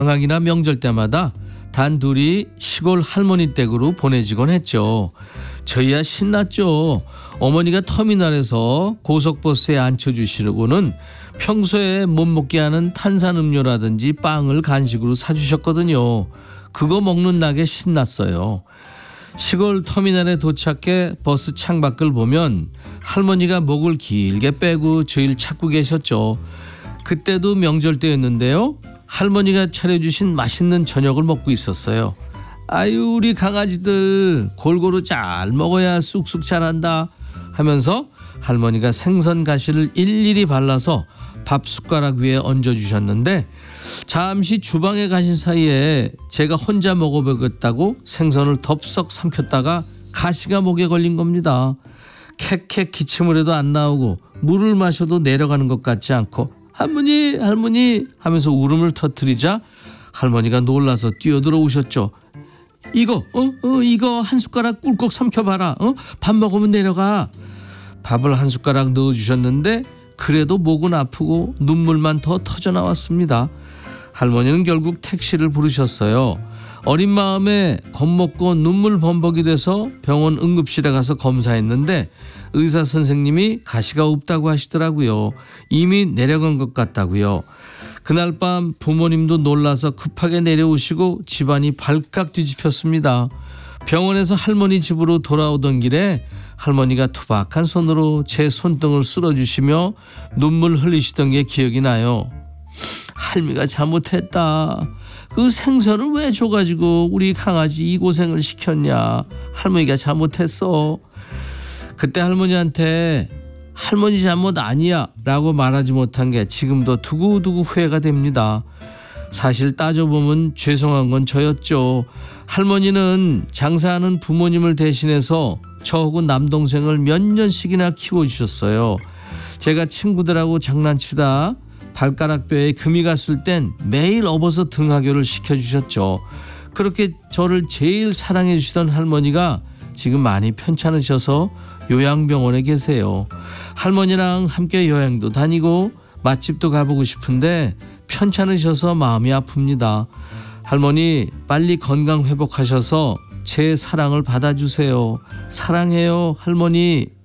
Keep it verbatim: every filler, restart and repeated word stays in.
방학이나 명절 때마다 단둘이 시골 할머니 댁으로 보내지곤 했죠. 저희야 신났죠. 어머니가 터미널에서 고속버스에 앉혀주시고는 평소에 못 먹게 하는 탄산음료라든지 빵을 간식으로 사주셨거든요. 그거 먹는 낙에 신났어요. 시골 터미널에 도착해 버스 창밖을 보면 할머니가 목을 길게 빼고 저희를 찾고 계셨죠. 그때도 명절 때였는데요. 할머니가 차려주신 맛있는 저녁을 먹고 있었어요. 아유, 우리 강아지들 골고루 잘 먹어야 쑥쑥 자란다 하면서 할머니가 생선 가시를 일일이 발라서 밥 숟가락 위에 얹어주셨는데 잠시 주방에 가신 사이에 제가 혼자 먹어보겠다고 생선을 덥석 삼켰다가 가시가 목에 걸린 겁니다. 캑캑 기침을 해도 안 나오고 물을 마셔도 내려가는 것 같지 않고 할머니 할머니 하면서 울음을 터뜨리자 할머니가 놀라서 뛰어들어 오셨죠. 이거 어, 어 이거 한 숟가락 꿀꺽 삼켜봐라. 어? 밥 먹으면 내려가. 밥을 한 숟가락 넣어주셨는데 그래도 목은 아프고 눈물만 더 터져 나왔습니다. 할머니는 결국 택시를 부르셨어요. 어린 마음에 겁먹고 눈물 범벅이 돼서 병원 응급실에 가서 검사했는데 의사 선생님이 가시가 없다고 하시더라고요. 이미 내려간 것 같다고요. 그날 밤 부모님도 놀라서 급하게 내려오시고 집안이 발칵 뒤집혔습니다. 병원에서 할머니 집으로 돌아오던 길에 할머니가 투박한 손으로 제 손등을 쓸어주시며 눈물 흘리시던 게 기억이 나요. 할미가 잘못했다. 그 생선을 왜 줘가지고 우리 강아지 이 고생을 시켰냐. 할머니가 잘못했어. 그때 할머니한테 할머니 잘못 아니야 라고 말하지 못한 게 지금도 두고두고 후회가 됩니다. 사실 따져보면 죄송한 건 저였죠. 할머니는 장사하는 부모님을 대신해서 저하고 남동생을 몇 년씩이나 키워주셨어요. 제가 친구들하고 장난치다 발가락뼈에 금이 갔을 땐 매일 업어서 등하교를 시켜주셨죠. 그렇게 저를 제일 사랑해 주시던 할머니가 지금 많이 편찮으셔서 요양병원에 계세요. 할머니랑 함께 여행도 다니고 맛집도 가보고 싶은데 편찮으셔서 마음이 아픕니다. 할머니 빨리 건강 회복하셔서 제 사랑을 받아주세요. 사랑해요 할머니.